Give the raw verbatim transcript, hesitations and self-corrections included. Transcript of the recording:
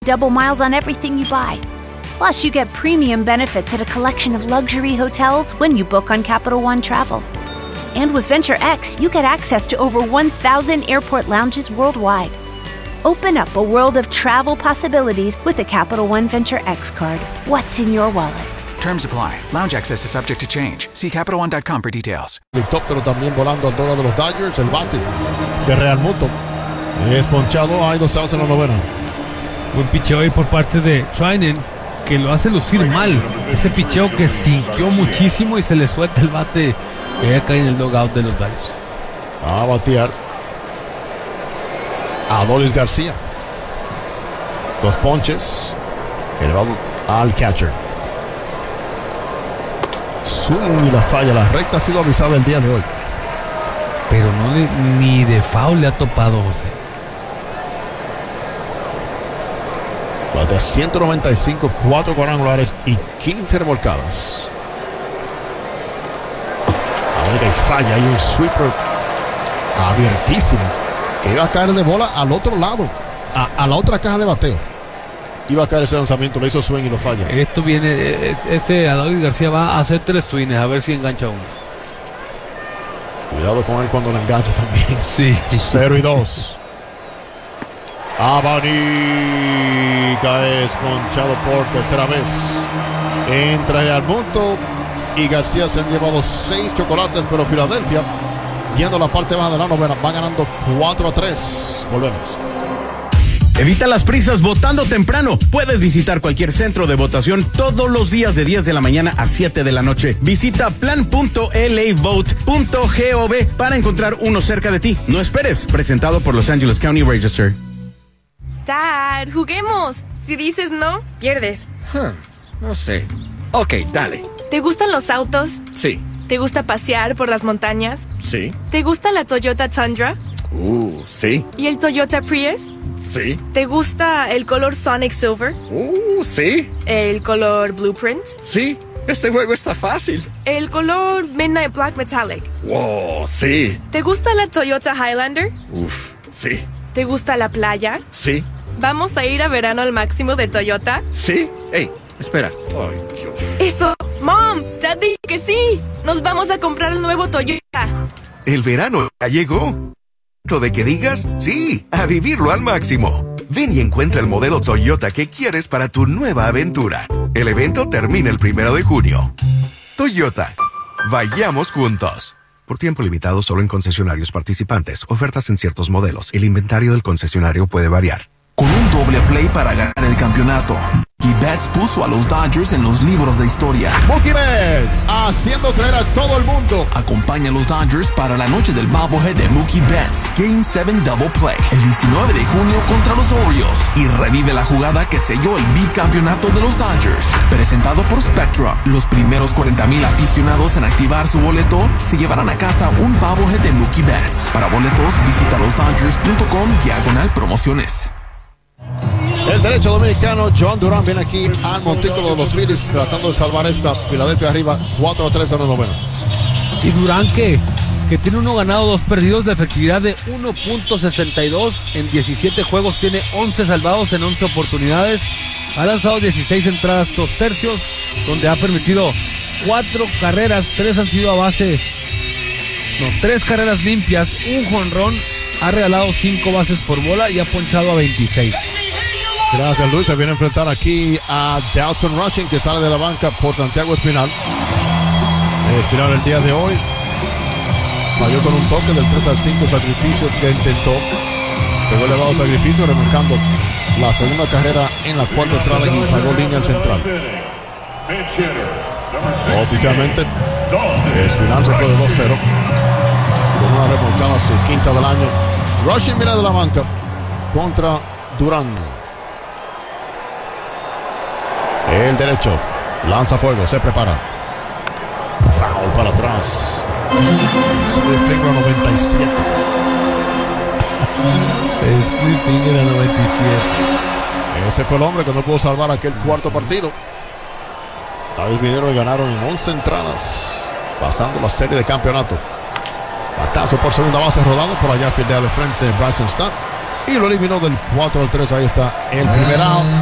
double miles on everything you buy. Plus, you get premium benefits at a collection of luxury hotels when you book on Capital One Travel. And with Venture X, you get access to over one thousand airport lounges worldwide. Open up a world of travel possibilities with the Capital One Venture X card. What's in your wallet? Terms apply. Lounge access is subject to change. See Capital One dot com for details. Helicóptero también volando al lado de los Dodgers. El bate de Real Muto es ponchado. Hay dos outs en la novena. Buen picheo ahí por parte de Treinen, que lo hace lucir mal. Ese picheo que sintió muchísimo y se le suelta el bate que ya cae en el dugout de los Dodgers. A batear Adolis García. Dos ponches. Elevado al catcher. Swing y la falla. La recta ha sido avisada el día de hoy. Pero no le, ni de foul le ha topado, José. Bate ciento noventa y cinco, cuatro cuadrangulares y quince revolcadas. Ahora hay falla. Hay un sweeper abiertísimo que iba a caer de bola al otro lado, a, a la otra caja de bateo. Iba a caer ese lanzamiento, le hizo swing y lo falla. Esto viene, es, ese Adolis García va a hacer tres swings a ver si engancha uno. Cuidado con él cuando lo engancha también. Sí. Cero y dos. Abanica es ponchado por tercera vez. Entra al punto y García se han llevado seis chocolates, pero Filadelfia, yendo a la parte baja de la novena, va ganando cuatro a tres. Volvemos. Evita las prisas votando temprano. Puedes visitar cualquier centro de votación todos los días de diez de la mañana a siete de la noche. Visita plan punto l a vote punto gov para encontrar uno cerca de ti. No esperes. Presentado por Los Angeles County Register. Dad, juguemos. Si dices no, pierdes. Huh, no sé. Ok, dale. ¿Te gustan los autos? Sí. ¿Te gusta pasear por las montañas? Sí. ¿Te gusta la Toyota Tundra? Uh, sí. ¿Y el Toyota Prius? Sí. ¿Te gusta el color Sonic Silver? Uh, sí. ¿El color Blueprint? Sí. Este juego está fácil. ¿El color Midnight Black Metallic? Wow, sí. ¿Te gusta la Toyota Highlander? Uf, sí. ¿Te gusta la playa? Sí. ¿Vamos a ir a verano al máximo de Toyota? Sí. Hey, espera. Ay, Dios. ¡Eso! ¡Mom! ¡Ya dije que sí! ¡Nos vamos a comprar el nuevo Toyota! El verano ya llegó. De que digas sí, a vivirlo al máximo. Ven y encuentra el modelo Toyota que quieres para tu nueva aventura. El evento termina el primero de junio. Toyota, vayamos juntos. Por tiempo limitado solo en concesionarios participantes. Ofertas en ciertos modelos. El inventario del concesionario puede variar. Con un doble play para ganar el campeonato, Mookie Betts puso a los Dodgers en los libros de historia. Mookie Betts, haciendo creer a todo el mundo. Acompaña a los Dodgers para la noche del bobblehead de Mookie Betts Game siete Double Play, el diecinueve de junio contra los Orioles. Y revive la jugada que selló el bicampeonato de los Dodgers. Presentado por Spectra, los primeros cuarenta mil aficionados en activar su boleto se llevarán a casa un bobblehead de Mookie Betts. Para boletos, visita los dodgers punto com diagonal promociones. El derecho dominicano John Durán viene aquí al montículo de los Phillies tratando de salvar esta. Filadelfia arriba cuatro a tres en la novena. Y Durán que, que tiene uno ganado, dos perdidos, de efectividad de uno punto sesenta y dos en diecisiete juegos, tiene once salvados en once oportunidades, ha lanzado dieciséis entradas, dos tercios, donde ha permitido cuatro carreras, tres han sido a base, no, tres carreras limpias, un jonrón, ha regalado cinco bases por bola y ha ponchado a veintiséis. Gracias, Luis. Se viene a enfrentar aquí a Dalton Rushing, que sale de la banca por Santiago Espinal. Espinal el día de hoy falló con un toque del tres al cinco, sacrificio que intentó. Pegó elevado sacrificio, remarcando la segunda carrera en la cuarta entrada y pagó línea al central. Oficialmente, Espinal se fue de dos cero con una remolcada, su quinta del año. Rushing viene de la banca contra Durán. El derecho lanza fuego, se prepara. Foul para atrás. Split finger noventa y siete. Split finger a noventa y siete. Ese fue el hombre que no pudo salvar aquel cuarto partido. David Minero ganaron en once entradas, pasando la serie de campeonato. Batazo por segunda base rodado, por allá fildea de frente Bryson Stott y lo eliminó del cuatro al tres. Ahí está el primer out.